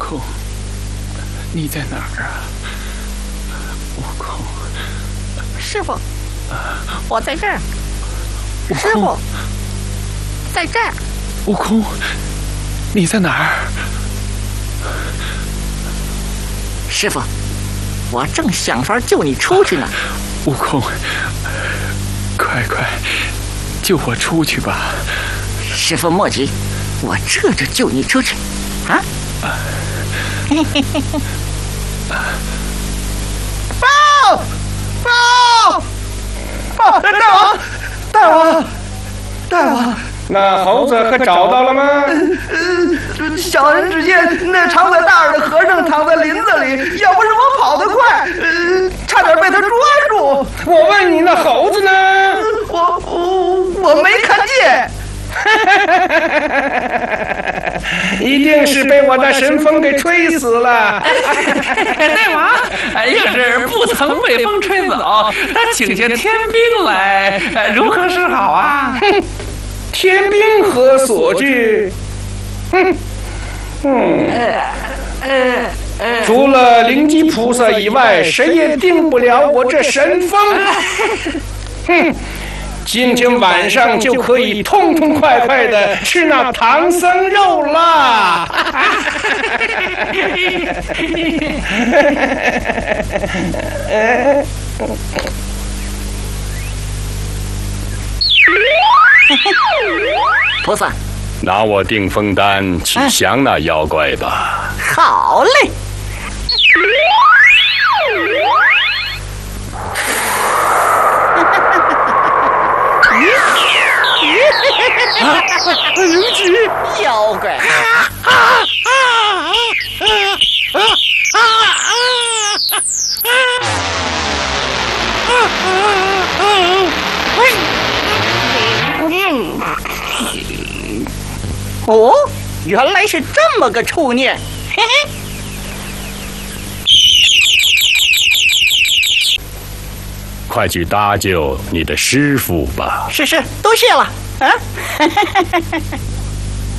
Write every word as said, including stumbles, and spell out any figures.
空，你在哪儿啊？悟空， 师傅，我在这儿。师傅，在这儿。 悟空，你在哪儿？ 师傅，我正想法救你出去呢。 悟空，快快救我出去吧！ 师傅莫急，我这就救你出去。啊！ 报！报！报！大王！大王！大王！ 那猴子可找到了吗？ 呃，小人只见那长嘴大耳的和尚躺在林子里，要不是我跑得快，呃，差点被他抓住。 我问你，那猴子呢？ 我我我没看见。 一定是被我的神风给吹死了。 大王，要是不曾被风吹走，那请下天兵来，如何是好啊？ 天兵何所惧？哼，嗯，除了灵吉菩萨以外，谁也定不了我这神风。哼，今天晚上就可以痛痛快快的吃那唐僧肉啦！ 菩萨， 拿我定风丹去降那妖怪吧。 好嘞。 啊！灵吉， 妖怪！哦，原来是这么个处念，嘿嘿。 快去搭救你的师父吧。 是是，多谢了。啊，